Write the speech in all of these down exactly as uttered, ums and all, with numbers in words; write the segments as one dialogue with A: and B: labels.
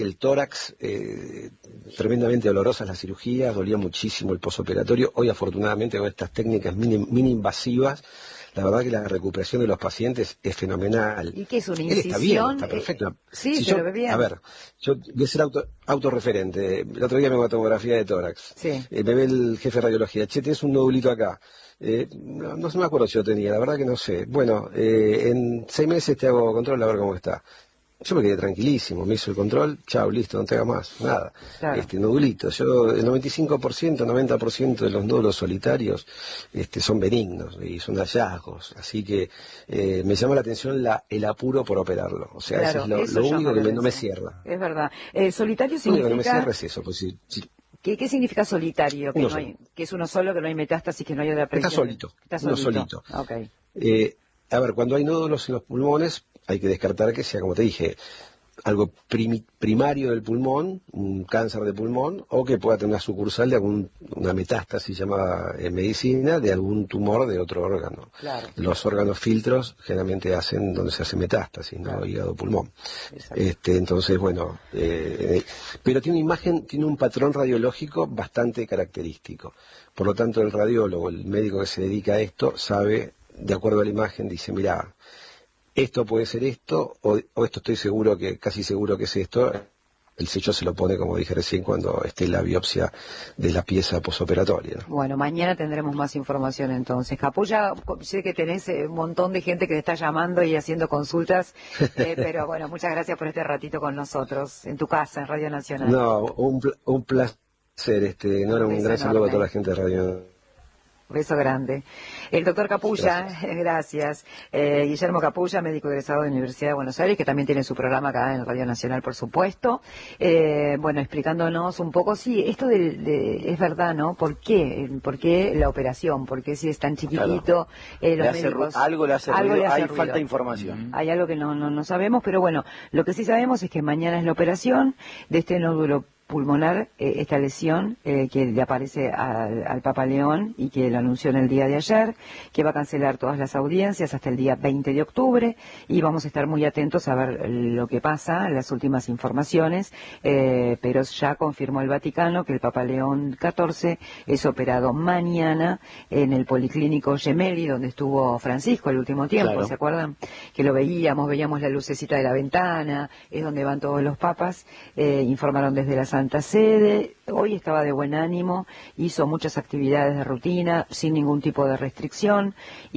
A: el tórax, eh, tremendamente dolorosas las cirugías, dolía muchísimo el posoperatorio. Hoy afortunadamente con estas técnicas mini, mini invasivas, la verdad que la recuperación de los pacientes es fenomenal.
B: ¿Y qué es una
A: incisión? Él está bien, está perfecto.
B: Eh, sí,
A: si
B: se
A: yo,
B: lo ve bien.
A: A ver, yo voy a ser auto, autorreferente. El otro día me hago tomografía de tórax.
B: Sí.
A: Eh, me ve el jefe de radiología. Che, tienes un nodulito acá. Eh, no, no me acuerdo si lo tenía, la verdad que no sé. Bueno, eh, en seis meses te hago control a ver cómo está. Yo me quedé tranquilísimo, me hizo el control, chao, listo, no te hagas más, nada.
B: Claro.
A: Este nodulito, yo el noventa y cinco por ciento, noventa por ciento de los nódulos solitarios este, son benignos y son hallazgos, así que eh, me llama la atención la, el apuro por operarlo, o sea,
B: Claro,
A: eso es lo,
B: eso
A: lo único que me, no me
B: atención.
A: cierra.
B: Es verdad. Eh, solitario
A: Lo único
B: significa...
A: que no me cierra es eso, pues si... si
B: ¿Qué, ¿Qué significa solitario? Que,
A: uno
B: no hay,
A: solo.
B: que es uno solo, que no hay metástasis, que no hay otra presión.
A: Está solito,
B: Está
A: uno
B: solito.
A: solito.
B: Okay.
A: Eh, a ver, cuando hay nódulos en los pulmones, hay que descartar que sea, como te dije, algo prim, primario del pulmón, un cáncer de pulmón, o que pueda tener una sucursal de algún, una metástasis llamada en medicina, de algún tumor de otro órgano.
B: Claro.
A: Los órganos filtros generalmente hacen donde se hace metástasis, ¿no? Claro. Hígado, pulmón. Este, entonces, bueno, eh, pero tiene una imagen, tiene un patrón radiológico bastante característico. Por lo tanto, el radiólogo, el médico que se dedica a esto, sabe, de acuerdo a la imagen, dice, mira, esto puede ser esto, o, o esto estoy seguro que, casi seguro que es esto. El sello se lo pone, como dije recién, cuando esté la biopsia de la pieza posoperatoria, ¿no?
B: Bueno, mañana tendremos más información entonces. Capulla, sé que tenés un montón de gente que te está llamando y haciendo consultas, eh, pero bueno, muchas gracias por este ratito con nosotros, en tu casa, en Radio Nacional.
A: No, un, un placer, este, no era un gran saludo a toda la gente de Radio.
B: Beso grande. El doctor Capulla, gracias. gracias. Eh, Guillermo Capulla, médico egresado de la Universidad de Buenos Aires, que también tiene su programa acá en Radio Nacional, por supuesto. Eh, bueno, explicándonos un poco, sí, esto de, de, es verdad, ¿no? ¿Por qué? ¿Por qué la operación? ¿Por qué si es tan chiquitito? Claro. Eh, los
C: le hace,
B: médicos,
C: algo le hace
B: algo
C: ruido,
B: le hace
C: hay
B: ruido.
C: falta de información.
B: Hay algo que no, no, no sabemos, pero bueno, lo que sí sabemos es que mañana es la operación de este nódulo pulmonar, eh, esta lesión eh, que le aparece al, al Papa León y que lo anunció en el día de ayer, que va a cancelar todas las audiencias hasta el día veinte de octubre y vamos a estar muy atentos a ver lo que pasa, las últimas informaciones, eh, pero ya confirmó el Vaticano que el Papa León catorce es operado mañana en el Policlínico Gemelli, donde estuvo Francisco el último tiempo, claro. ¿Se acuerdan? Que lo veíamos, veíamos la lucecita de la ventana, es donde van todos los papas, eh, informaron desde la Santa Sede, hoy estaba de buen ánimo, hizo muchas actividades de rutina sin ningún tipo de restricción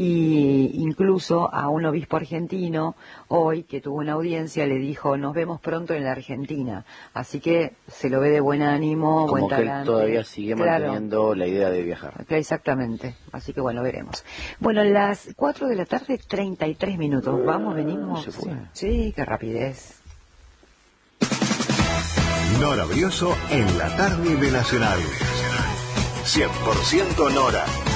B: y incluso a un obispo argentino hoy que tuvo una audiencia le dijo nos vemos pronto en la Argentina, así que se lo ve de buen ánimo,
C: como
B: buen
C: que
B: talante.
C: Él todavía sigue
B: claro.
C: manteniendo la idea de viajar.
B: Exactamente, así que bueno, veremos. Bueno, las cuatro de la tarde, treinta y tres minutos, vamos, venimos.
C: Se fue.
B: Sí, qué rapidez.
D: Nora Brioso en la tarde de Nacional. cien por ciento Nora.